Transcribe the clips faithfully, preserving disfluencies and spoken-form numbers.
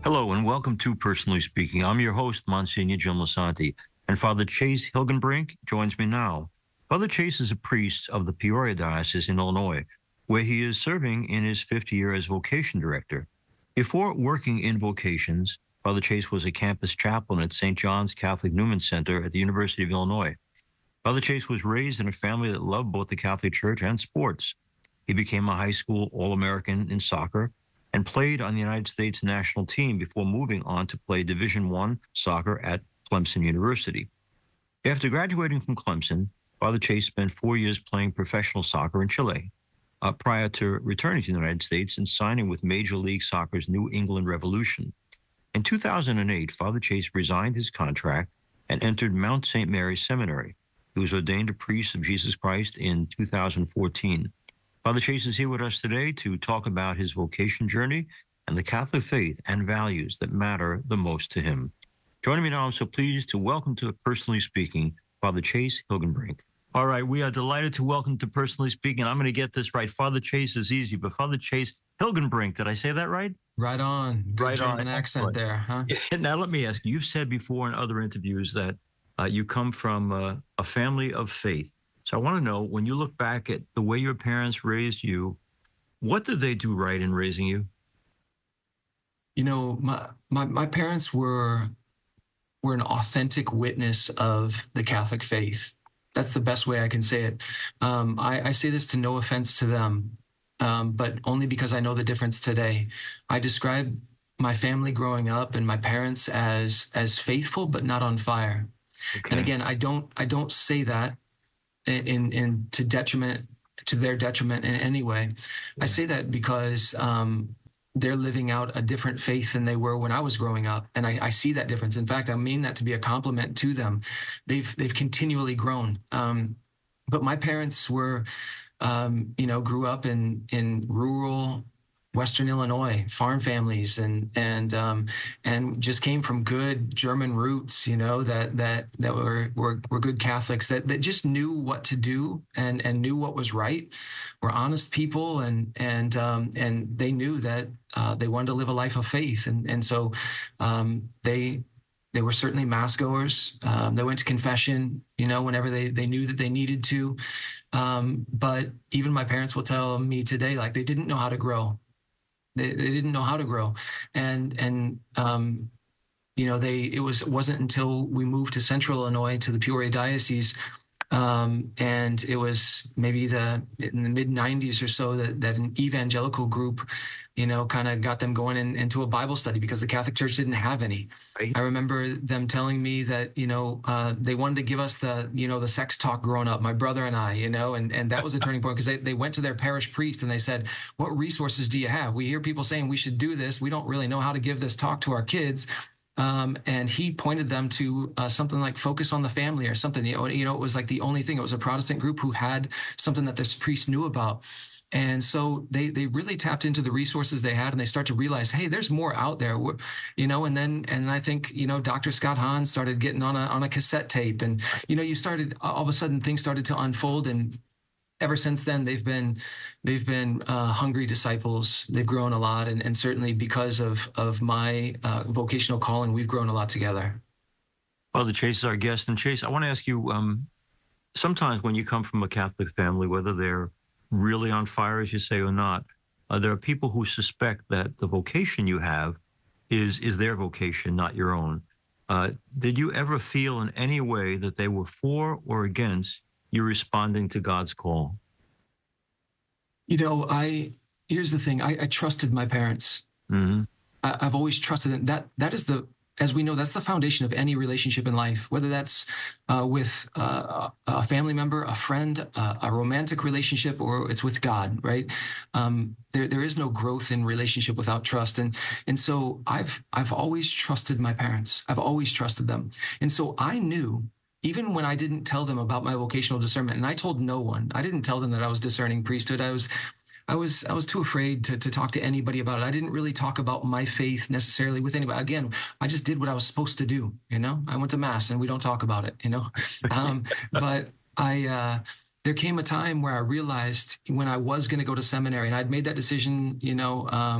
Hello and welcome to Personally Speaking. I'm your host, Monsignor Jim Lasanti, and Father Chase Hilgenbrink joins me now. Father Chase is a priest of the Peoria Diocese in Illinois, where he is serving in his fifth year as vocation director. Before working in vocations, Father Chase was a campus chaplain at Saint John's Catholic Newman Center at the University of Illinois. Father Chase was raised in a family that loved both the Catholic Church and sports. He became a high school All-American in soccer and played on the United States national team before moving on to play Division One soccer at Clemson University. After graduating from Clemson, Father Chase spent four years playing professional soccer in Chile, uh, prior to returning to the United States and signing with Major League Soccer's New England Revolution. In two thousand eight, Father Chase resigned his contract and entered Mount Saint Mary's Seminary. He was ordained a priest of Jesus Christ in two thousand fourteen. Father Chase is here with us today to talk about his vocation journey and the Catholic faith and values that matter the most to him. Joining me now, I'm so pleased to welcome to Personally Speaking, Father Chase Hilgenbrink. All right, we are delighted to welcome to Personally Speaking. I'm going to get this right. Father Chase is easy, but Father Chase Hilgenbrink, did I say that right? Right on. Good right German on. accent Excellent. there, huh? Now, let me ask you, you've said before in other interviews that uh, you come from uh, a family of faith. So I want to know, when you look back at the way your parents raised you, what did they do right in raising you? You know, my my, my parents were were an authentic witness of the Catholic faith. That's the best way I can say it. Um, I, I say this to no offense to them, um, but only because I know the difference today. I describe my family growing up and my parents as as faithful but not on fire. Okay. And again, I don't I don't say that in in to detriment to their detriment in any way. Yeah. I say that because um, they're living out a different faith than they were when I was growing up, and I, I see that difference. In fact, I mean that to be a compliment to them. They've they've continually grown. Um, but my parents were, um, you know, grew up in in rural Western Illinois, farm families, and and um, and just came from good German roots, you know, that that that were were, were good Catholics that, that just knew what to do and and knew what was right. Were honest people, and and um, and they knew that uh, they wanted to live a life of faith, and and so um, they. They were certainly mass goers. Um, they went to confession, you know, whenever they, they knew that they needed to. Um, but even my parents will tell me today, like, they didn't know how to grow. They, they didn't know how to grow. And, and, um, you know, they, it was, it wasn't until we moved to Central Illinois to the Peoria Diocese. Um, and it was maybe the, in the mid nineties or so that, that an evangelical group, you know, kind of got them going in, into a Bible study because the Catholic Church didn't have any. Right. I remember them telling me that, you know, uh, they wanted to give us the, you know, the sex talk growing up, my brother and I, you know, and, and that was a turning point because they, they went to their parish priest and they said, what resources do you have? We hear people saying we should do this. We don't really know how to give this talk to our kids. Um, and he pointed them to uh, something like Focus on the Family or something. You know, you know, it was like the only thing. It was a Protestant group who had something that this priest knew about. And so they they really tapped into the resources they had, and they start to realize, hey, there's more out there, you know. And then and I think, you know, Doctor Scott Hahn started getting on a on a cassette tape, and you know, you started all of a sudden things started to unfold, and ever since then they've been they've been uh, hungry disciples. They've grown a lot, and, and certainly because of of my uh, vocational calling, we've grown a lot together. Father Chase is our guest, and Chase, I want to ask you. Um, sometimes when you come from a Catholic family, whether they're really on fire, as you say, or not, uh, there are people who suspect that the vocation you have is is their vocation, not your own. Uh, did you ever feel in any way that they were for or against you responding to God's call? You know, I here's the thing. I, I trusted my parents. Mm-hmm. I, I've always trusted them. That that is the, as we know, that's the foundation of any relationship in life, whether that's uh, with uh, a family member, a friend, uh, a romantic relationship, or it's with God, right? Um, there, there is no growth in relationship without trust. And, and so I've, I've always trusted my parents. I've always trusted them. And so I knew, even when I didn't tell them about my vocational discernment, and I told no one, I didn't tell them that I was discerning priesthood. I was I was I was too afraid to to talk to anybody about it. I didn't really talk about my faith necessarily with anybody. Again, I just did what I was supposed to do. You know, I went to mass and we don't talk about it. You know, um, but I uh, there came a time where I realized when I was going to go to seminary, and I'd made that decision. You know, um,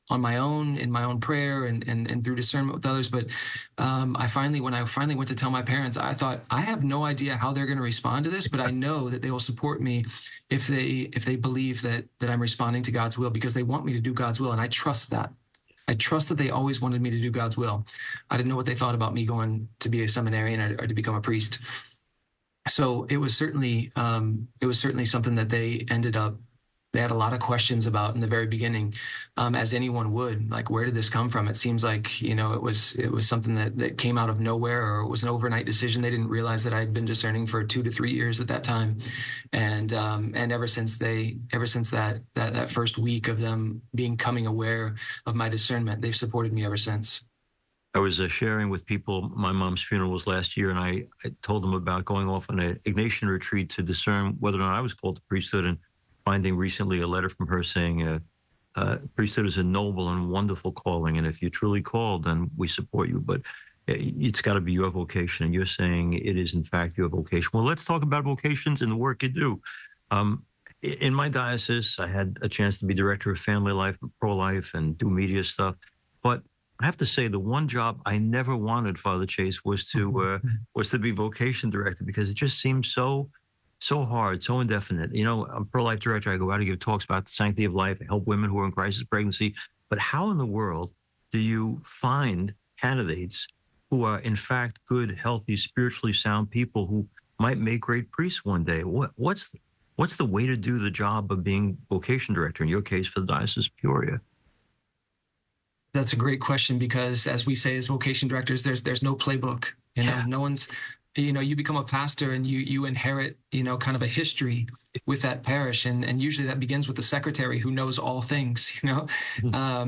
on my own in my own prayer and and, and through discernment with others. But um, I finally, when I finally went to tell my parents, I thought, I have no idea how they're going to respond to this, but I know that they will support me if they if they believe that that I'm responding to God's will, because they want me to do God's will, and I trust that. I trust that they always wanted me to do God's will. I didn't know what they thought about me going to be a seminarian or, or to become a priest. So it was certainly um, it was certainly something that they ended up. They had a lot of questions about in the very beginning, um, as anyone would. Like, where did this come from? It seems like, you know, it was it was something that that came out of nowhere, or it was an overnight decision. They didn't realize that I had been discerning for two to three years at that time, and um, and ever since they ever since that that that first week of them being coming aware of my discernment, they've supported me ever since. I was uh, sharing with people, my mom's funeral was last year, and I, I told them about going off on an Ignatian retreat to discern whether or not I was called to priesthood, and finding recently a letter from her saying, uh, uh, priesthood is a noble and wonderful calling, and if you're truly called, then we support you, but it's got to be your vocation, and you're saying it is, in fact, your vocation. Well, let's talk about vocations and the work you do. Um, in my diocese, I had a chance to be director of family life, pro-life, and do media stuff, but I have to say, the one job I never wanted, Father Chase, was to uh, was to be vocation director, because it just seems so so hard, so indefinite. You know, I'm pro-life director. I go out and give talks about the sanctity of life, help women who are in crisis pregnancy. But how in the world do you find candidates who are, in fact, good, healthy, spiritually sound people who might make great priests one day? What what's what's the way to do the job of being vocation director? In your case, for the Diocese of Peoria. That's a great question, because as we say as vocation directors, there's there's no playbook. You know, Yeah. no one's, you know, you become a pastor and you you inherit, you know, kind of a history with that parish. And and usually that begins with the secretary who knows all things, you know. Um,